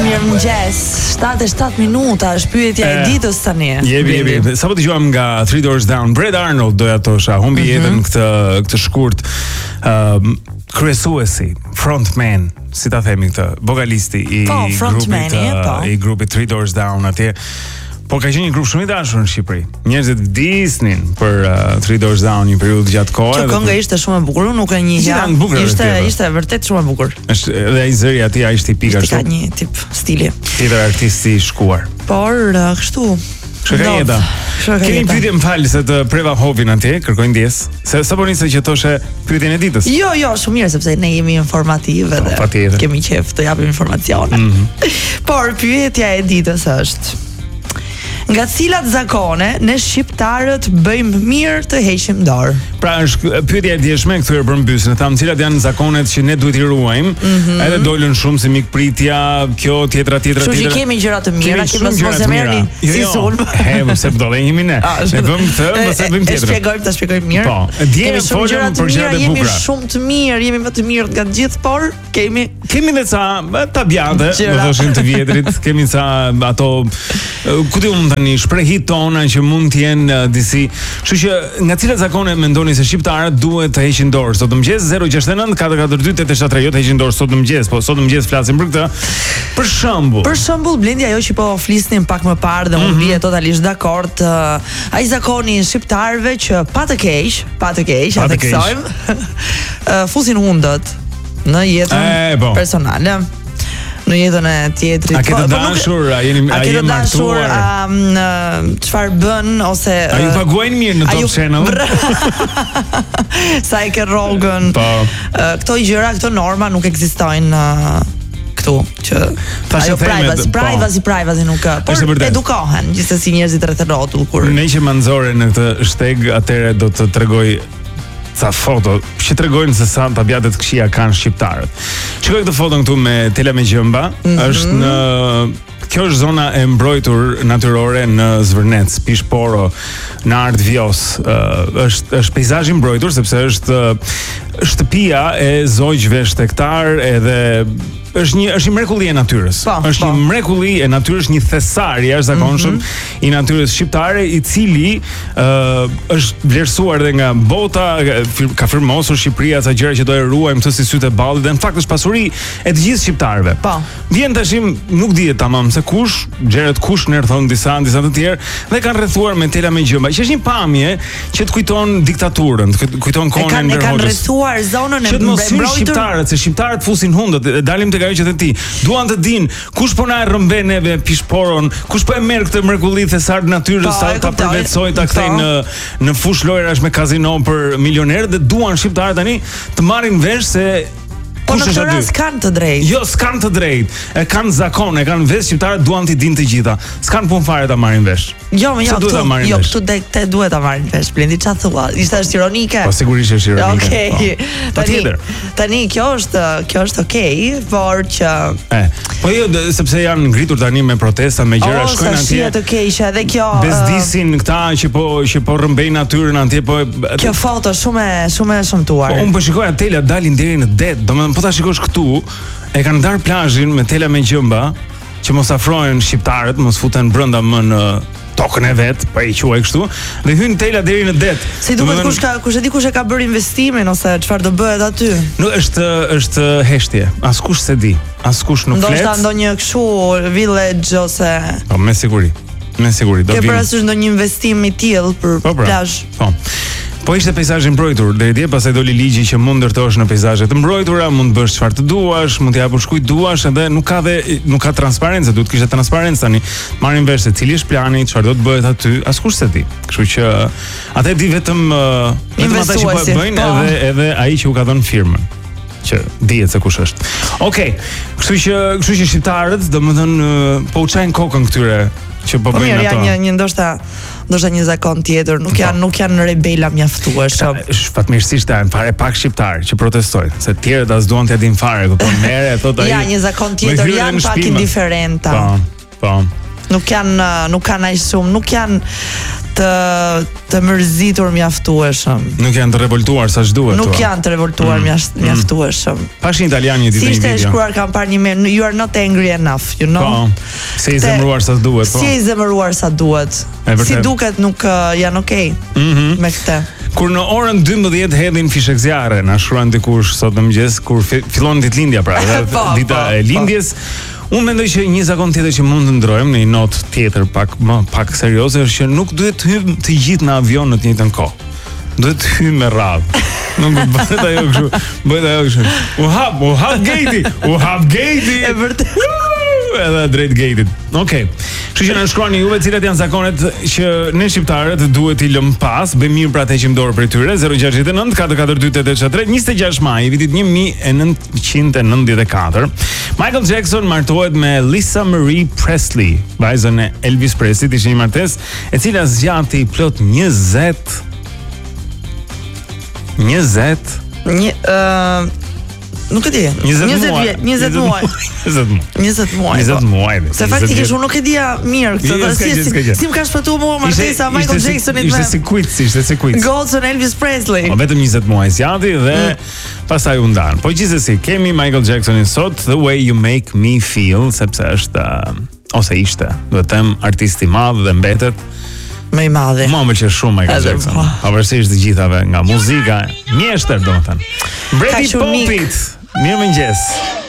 Mirëmëngjes. 7:07 minuta është pyetja e ditës tani. Jepi. Sapo dëgjuam nga Three Doors Down, Brett Arnold doja thosha, humbi jetën këtë shkurt kryesuesi, frontman, si ta themi këtë, vokalisti i grupit Three Doors Down atje. Po ka qenë një grup shumë i dashur në Shqipëri. Njerëzit vdisnin për Three Doors Down një periudhë gjatë kohë. Kjo këngë ishte shumë e bukur, nuk e njihja. Ishte vërtet shumë e bukur. Është edhe ai zëri aty, ai ishte pika ashtu. Ka një tip stili. Tjetër artist i shkuar. Por kështu. Shkojeta. Kemi pyetje, më fal se të preva hovin atje, kërkoj ndjes. Se sapo nisë që thoshe pyetjen e ditës. Jo, shumë mirë sepse ne jemi informative dhe kemi qejf të japim informacione. Por pyetja e ditës është: nga cilat zakone ne shqiptarët bëjmë mirë të heqim dorë? Pra është pyetja e dieshme kthyer për mbysën. Tham cilat janë zakonet që ne duhet i ruajmë. Edhe dolën shumë si mikpritja, kjo tjetra. Kështu që kemi gjëra të mira, që mos e merrni si sulm. Pse do lejmë ne? Ne bëm këtë, mos e bëjmë tjetër. Ta shpjegojmë mirë. Po, dje folëm për gjërat e bukura. Jemi shumë të mirë, jemi më të mirë nga të gjithë, por kemi edhe ca tabiate, do thoshin të vjetrit, kemi ca ato ku diun tani shprehit tona që mund të jenë disi. Kështu që nga cilat zakone mendoni se shqiptarët duhet të heqin dorë? Sot mëngjes 069 442 873 të heqin dorë sot mëngjes, po sot mëngjes flasim për këtë. Për shembull, Blendi, ajo që po flisnim pak më parë dhe unë bie totalisht dakord, ai zakoni i shqiptarëve që pa të keq, a theksojmë, fusin hundët në jetën personale. Në jetën e tjetrit. A ke të dashur, a jeni martuar? Çfarë bën ose a ju paguajnë mirë në Top Channel? Sa e ke rrogën? Këto gjëra, këto norma nuk ekzistojnë këtu, që ajo privacy nuk ka. Por edukohen gjithsesi njerëzit rreth rrotull kur. Ne që manzore në këtë shteg, atëre do të tregoj ca foto që tregojnë se sa tabiate të këqija kanë shqiptarët. Shikoj këtë foton këtu me tela me gjëmba, kjo është zona e mbrojtur natyrore në Zvërnec, Pishporo, në Ardh Vjos. Është peizazh i mbrojtur sepse është shtëpia e zogjve shtektar, edhe është një mrekulli e natyrës. Është një mrekulli e natyrës, një thesar i jashtëzakonshëm i natyrës shqiptare, i cili është vlerësuar edhe nga bota, ka firmosur Shqipëria ca gjëra që do e ruajmë këtë si sytë e ballit, dhe në fakt është pasuri e të gjithë shqiptarëve. Vjen tashim, nuk dihet tamam se kush, gjërat kush ndërthon disa të tjerë, dhe kanë rrethuar me tela me gjëmba, që është një pamje që të kujton diktaturën, të kujton kohën e Enver Hoxhës. E kanë rrethuar zonën e mbrojtur shqiptarët, se shqiptarët fusin hundët, dalim tek ajo që ti duan të dinë kush po na e rrëmben neve Pishporon, kush po e merr këtë mrekulli thesar të natyrës, ta përvetsoj, ta kthej në fush lojrash me kazino për milionerë, dhe duan shqiptarët tani të marrin vesh se po në këtë rast kanë të drejtë. Jo, s'kan të drejtë. E kanë zakon, e kanë vesh, shqiptarët duan t'i dinë të gjitha. S'kan punë fare ta marrin vesh. Jo, këtu te duhet ta marrin vesh. Blendi, çfarë thua? Ishte është ironike? Po sigurisht është ironike. Okej. Tani kjo është okay, por që po jo, sepse janë ngritur tani me protesta, me gjëra, shkojnë atje. Sa të keqe, edhe kjo bezdisin këta që po rrëmbejnë natyrën atje, po kjo foto shumë shëmtuar. Po unë po shikoj atela dalin deri në det, domethënë po ta shikosh këtu, e kanë ndar plazhin me tela me gjëmba, që mos afrohen shqiptarët, mos futen brenda më në tokën e vet, po e quaj kështu, dhe hyn tela deri në det. Si duket kush e di kush e ka bërë investimin ose çfarë do bëhet aty? Nuk është heshtje. Askush se di. Askush nuk flet. Ndoshta ndonjë kështu village ose po me siguri. Do vi. Ke parasysh ndonjë investim i tillë për plazh? Po ishte peizazh i mbrojtur, deri dje pastaj doli ligji që mund ndërtohesh në peizazhe të mbrojtura, mund të bësh çfarë të duash, mund të japësh kujt duash, edhe nuk ka transparencë, duhet kishte transparencë tani. Marrin vesh se cili është plani, çfarë do të bëhet aty, askush se di. Kështu që atë di vetëm ata që po e bëjnë, edhe ai që u ka dhënë firmën, që dihet se kush është. Okej. Kështu që shqiptarët, domethënë, po u çajnë kokën këtyre që po bëjnë ato. Po një ndoshta një zakon tjetër, nuk janë rebela mjaftueshëm. Fatmirësisht janë fare pak shqiptar që protestojnë, se të tjerët as duan t'ia dinë fare, kupton, merre thotë ai. Ja, një zakon tjetër janë pak indiferenta. Po. Nuk kanë aq shumë, nuk janë të mërzitur mjaftueshëm. Nuk janë të revoltuar sa ç'duhet. Nuk janë të revoltuar mjaftueshëm. Pashin italiani ditë një video. Si ishte shkruar kam parë një mail, you are not angry enough, you know. Po. Si i zemëruar sa duhet, po. Si i zemëruar sa duhet. Si duket nuk janë okay me këtë. Kur në orën 12 hedhin fishek zjarre, na shkruan dikush sot në mëngjes kur fillon ditëlindja pra, dita e lindjes. Unë mendoj që një zakon tjetër që mund të ndrojmë në një notë tjetër pak serioze është që nuk duhet të hyjmë të gjithë në avion në të njëjtën kohë. Duhet të hyjmë me radhë. Nuk bëhet ajo kështu. U hap gate-i. E vërtet. Edhe drejt gate-it. Okej. Kështu që na shkruani juve cilat janë zakonet që ne shqiptarët duhet i lëm pas, bëjmë mirë për atë që më dorë për tyre. 069 442 883 26 maj i vitit 1994. Michael Jackson martohet me Lisa Marie Presley, vajzën e Elvis Presley, ishte një martesë e cila zgjati plot 20 nuk e di. 20 muaj. Se faktikisht unë nuk e dija mirë këtë. Si më ka shpëtuar mua martesa Michael Jacksonit me. Ishte si quiz. Goldson Elvis Presley. Vetëm 20 muaj zgjati dhe pastaj u ndan. Po gjithsesi, kemi Michael Jacksonin sot, The Way You Make Me Feel, sepse është ose ishte, do të them, artist i madh dhe mbetet më i madh. Mua më pëlqen shumë Michael Jackson. Pavarësisht të gjithave, nga muzika, mjeshtër domethënë. Brady Popit. Mirëmëngjes.